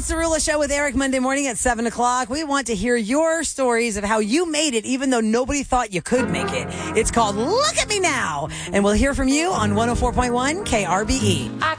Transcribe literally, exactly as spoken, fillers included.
It's the Rula Show with Eric Monday morning at seven o'clock. We want to hear your stories of how you made it even though nobody thought you could make it. It's called Look at Me Now. And we'll hear from you on one oh four point one K R B E.